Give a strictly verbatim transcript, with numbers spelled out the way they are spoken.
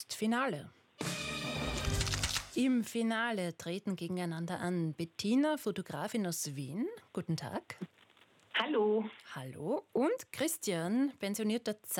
Finale. Im Finale treten gegeneinander an Bettina, Fotografin aus Wien. Guten Tag. Hallo. Hallo. Und Christian, pensionierter